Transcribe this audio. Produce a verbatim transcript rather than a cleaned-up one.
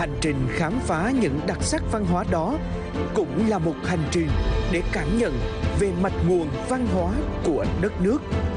Hành trình khám phá những đặc sắc văn hóa đó cũng là một hành trình để cảm nhận về mạch nguồn văn hóa của đất nước.